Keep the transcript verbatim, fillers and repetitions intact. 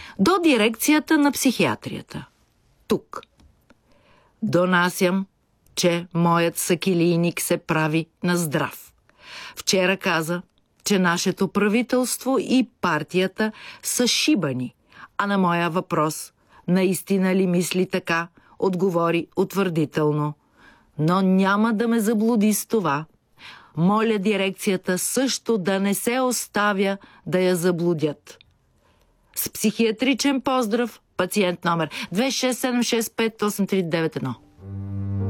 до дирекцията на психиатрията. Тук. Донасям, че моят сакилийник се прави на здрав. Вчера каза, че нашето правителство и партията са шибани, а на моя въпрос, наистина ли мисли така, отговори утвърдително. Но няма да ме заблуди с това. Моля дирекцията също да не се оставя да я заблудят. С психиатричен поздрав, пациент номер две шест седем шест пет осем три девет едно.